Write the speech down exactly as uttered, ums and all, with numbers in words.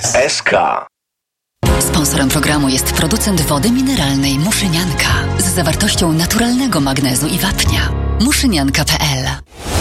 S K. Sponsorem programu jest producent wody mineralnej Muszynianka z zawartością naturalnego magnezu i wapnia. muszynianka kropka p l.